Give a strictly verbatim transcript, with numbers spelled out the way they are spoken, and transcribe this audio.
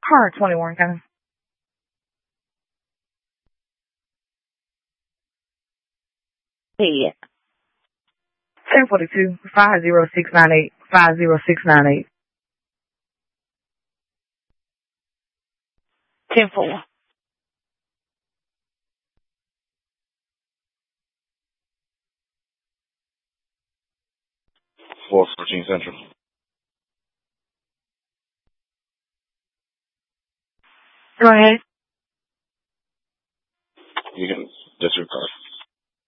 Car twenty-one, kind of. Hey. ten forty-two, five zero six nine eight, five zero six nine eight. ten four. four fourteen Central. Go ahead. You can disregard.